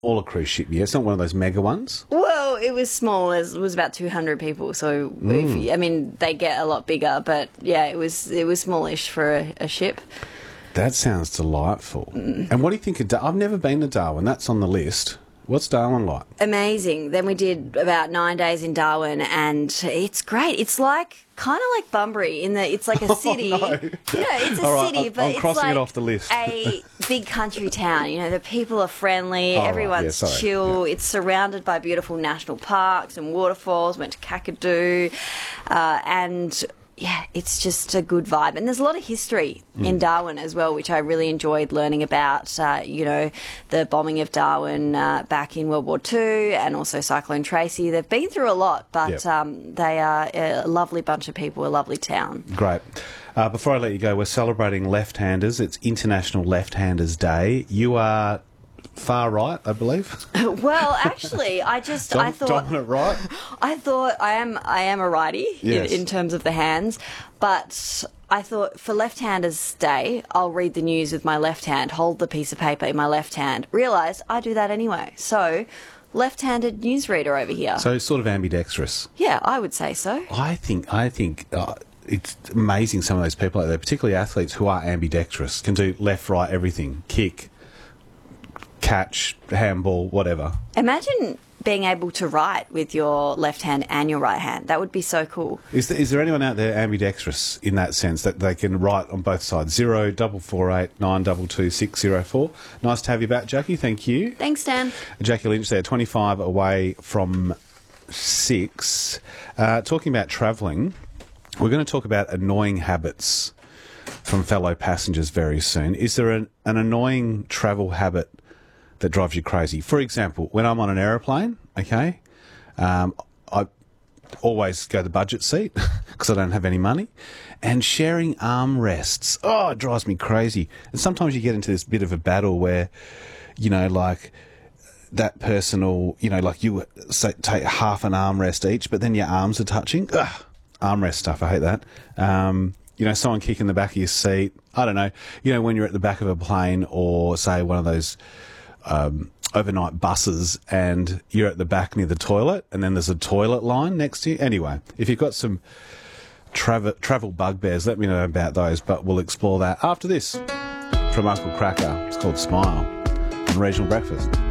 smaller cruise ship, yeah? It's not one of those mega ones? Well, it was small. It was about 200 people. So, I mean, they get a lot bigger. But, yeah, it was smallish for a ship. That sounds delightful. And what do you think of I've never been to Darwin. That's on the list. What's Darwin like? Amazing. Then we did about 9 days in Darwin, and it's great. It's like kind of like Bunbury in that it's like a city. Oh, no. Yeah, it's a All right, city, but I'm it's crossing like it off the list. a big country town. You know, the people are friendly. Oh, everyone's right. Yeah, sorry. chill. Yeah. It's surrounded by beautiful national parks and waterfalls. Went to Kakadu, and yeah, it's just a good vibe. And there's a lot of history in Darwin as well, which I really enjoyed learning about, you know, the bombing of Darwin back in World War II and also Cyclone Tracy. They've been through a lot, but they are a lovely bunch of people, a lovely town. Great. Before I let you go, we're celebrating left-handers. It's International Left-Handers Day. You are far right, I believe. Well, actually, I thought Dominant right? I thought I am a righty Yes. in terms of the hands, but I thought for Left-Handers Day, I'll read the news with my left hand, hold the piece of paper in my left hand. Realised I do that anyway, so left-handed newsreader over here. So sort of ambidextrous. Yeah, I would say so. I think it's amazing some of those people out there, particularly athletes who are ambidextrous, can do left, right, everything, kick, catch, handball, whatever. Imagine being able to write with your left hand and your right hand. That would be so cool. Is there anyone out there ambidextrous in that sense that they can write on both sides? 0 448 922 604. Nice to have you back, Jackie. Thank you. Thanks, Dan. Jackie Lynch there, 25 away from 6. Talking about travelling, we're going to talk about annoying habits from fellow passengers very soon. Is there an annoying travel habit that drives you crazy? For example, when I'm on an aeroplane, okay, I always go the budget seat because I don't have any money, and sharing armrests, it drives me crazy. And sometimes you get into this bit of a battle where, you know, like that person will, you know, like you say, take half an armrest each, but then your arms are touching. Armrest stuff, I hate that. You know, someone kicking the back of your seat. I don't know. You know, when you're at the back of a plane or, say, one of those overnight buses and you're at the back near the toilet and then there's a toilet line next to you. Anyway, if you've got some travel bugbears, let me know about those, but we'll explore that after this from Uncle Cracker. It's called Smile on Regional Breakfast.